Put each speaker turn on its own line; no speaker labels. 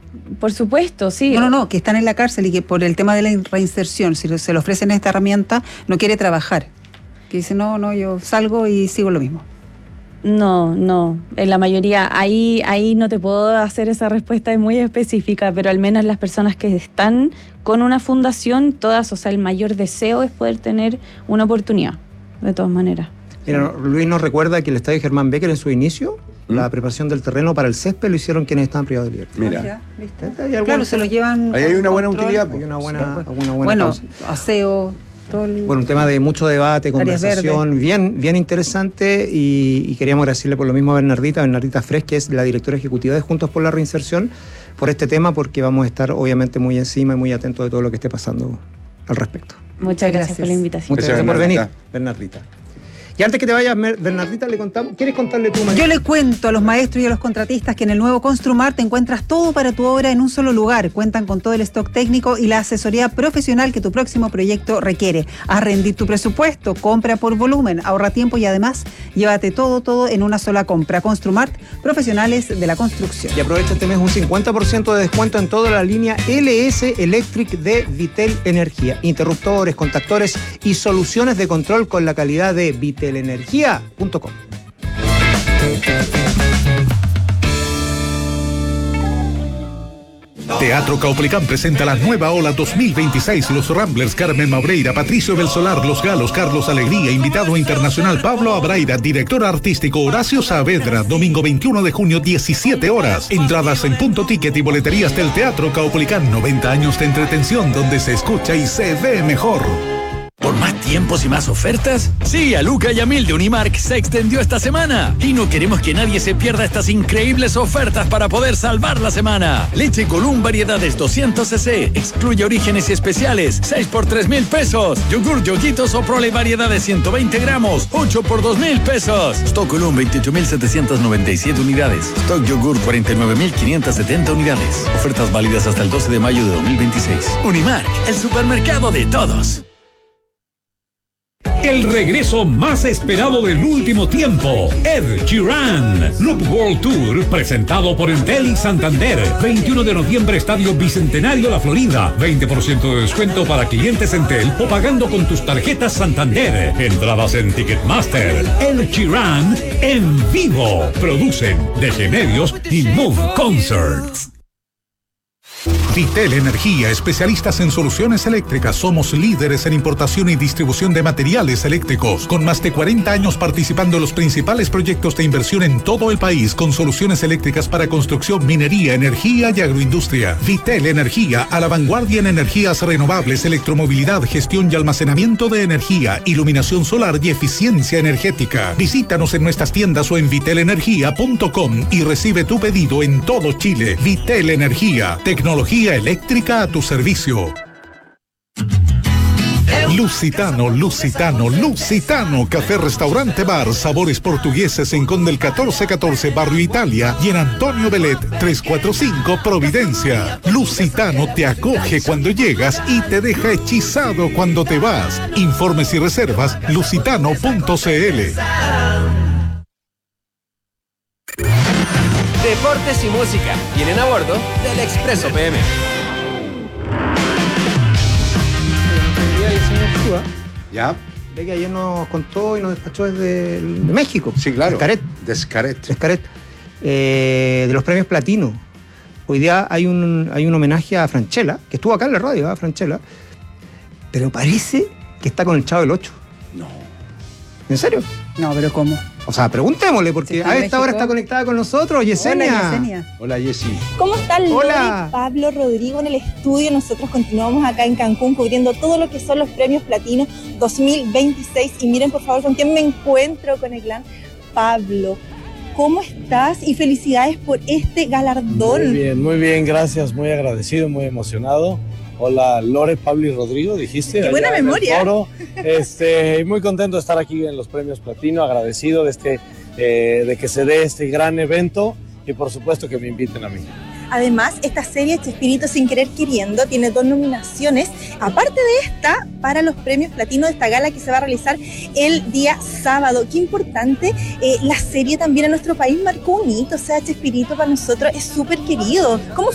Por supuesto, sí.
No, que están en la cárcel y que por el tema de la reinserción, si se le ofrecen esta herramienta, no quiere trabajar. Que dice, no, yo salgo y sigo lo mismo.
No, en la mayoría, ahí no te puedo hacer esa respuesta, es muy específica, pero al menos las personas que están con una fundación, todas, o sea, el mayor deseo es poder tener una oportunidad, de todas maneras.
Mira, Luis nos recuerda que el estadio Germán Becker en su inicio, la preparación del terreno para el césped lo hicieron quienes estaban privados de libertad.
Mira.
¿Viste? Claro, se lo llevan.
Ahí hay una buena utilidad.
Hay una buena
bueno,
causa.
aseo.
Bueno, un tema de mucho debate, conversación, bien interesante, y queríamos agradecerle por lo mismo a Bernardita Fres, que es la directora ejecutiva de Juntos por la Reinserción, por este tema, porque vamos a estar obviamente muy encima y muy atentos de todo lo que esté pasando al respecto.
Muchas gracias por la invitación.
Muchas gracias por venir, Bernardita. Y antes que te vayas, Bernardita, le contamos. ¿Quieres contarle tú, María?
Yo le cuento a los maestros y a los contratistas que en el nuevo Construmart encuentras todo para tu obra en un solo lugar. Cuentan con todo el stock técnico y la asesoría profesional que tu próximo proyecto requiere. Haz rendir tu presupuesto, compra por volumen, ahorra tiempo y además llévate todo en una sola compra. Construmart, profesionales de la construcción.
Y aprovecha este mes un 50% de descuento en toda la línea LS Electric de Vitel Energía. Interruptores, contactores y soluciones de control con la calidad de vitelenergia.com.
Teatro Caupolicán presenta la nueva ola 2026. Los Ramblers, Carmen Maureira, Patricio del Solar, Los Galos, Carlos Alegría, invitado internacional Pablo Abraida, director artístico Horacio Saavedra, domingo 21 de junio, 17 horas. Entradas en Punto Ticket y boleterías del Teatro Caupolicán. 90 años de entretención donde se escucha y se ve mejor.
¿Por más tiempos y más ofertas? Sí, a Luca y a Mil de Unimark se extendió esta semana. Y no queremos que nadie se pierda estas increíbles ofertas para poder salvar la semana. Leche Column variedades 200 cc, excluye orígenes y especiales, 6 por 3,000 pesos. Yogur Yoguitos o Prole variedades 120 gramos, 8 por 2,000 pesos. Stock Column 28,797 unidades. Stock Yogur 49,570 unidades. Ofertas válidas hasta el 12 de mayo de 2026. Unimark, el supermercado de todos.
El regreso más esperado del último tiempo, Ed Sheeran. Loop World Tour, presentado por Entel y Santander. 21 de noviembre, Estadio Bicentenario, La Florida. 20% de descuento para clientes Entel o pagando con tus tarjetas Santander. Entradas en Ticketmaster. Ed Sheeran en vivo. Producen DG Medios y Move Concerts.
Vitel Energía, especialistas en soluciones eléctricas. Somos líderes en importación y distribución de materiales eléctricos, con más de 40 años participando en los principales proyectos de inversión en todo el país, con soluciones eléctricas para construcción, minería, energía y agroindustria. Vitel Energía, a la vanguardia en energías renovables, electromovilidad, gestión y almacenamiento de energía, iluminación solar y eficiencia energética. Visítanos en nuestras tiendas o en vitelenergia.com y recibe tu pedido en todo Chile. Vitel Energía, tecnología eléctrica a tu servicio. Lusitano, café, restaurante, bar, sabores portugueses en Conde el 1414, Barrio Italia, y en Antonio Belet 345, Providencia. Lusitano te acoge cuando llegas y te deja hechizado cuando te vas. Informes y reservas, lusitano.cl.
Deportes y música vienen a bordo del Expreso PM.
¿Ya? Ve que ayer nos contó y nos despachó desde México.
Sí, claro.
Descaret. De los premios Platino. Hoy día hay un homenaje a Franchella, que estuvo acá en la radio, Franchella, pero parece que está con el Chavo del 8.
No.
¿En serio?
No, pero ¿cómo?
O sea, preguntémosle, porque a esta hora está conectada con nosotros, Yesenia.
Hola, Yesi.
¿Cómo están?
Hola.
Pablo, Rodrigo en el estudio. Nosotros continuamos acá en Cancún cubriendo todo lo que son los premios Platino 2026. Y miren, por favor, con quién me encuentro, con el gran Pablo. ¿Cómo estás? Y felicidades por este galardón.
Muy bien, gracias. Muy agradecido, muy emocionado. Hola, Lore, Pablo y Rodrigo, dijiste.
¡Qué buena memoria!
Muy contento de estar aquí en los premios Platino, agradecido de que se dé este gran evento y por supuesto que me inviten a mí.
Además, esta serie Chespirito Sin Querer Queriendo tiene 2 nominaciones, aparte de esta, para los premios Platino de esta gala que se va a realizar el día sábado. Qué importante, la serie también en nuestro país marcó un hito, o sea, Chespirito para nosotros es súper querido. ¿Cómo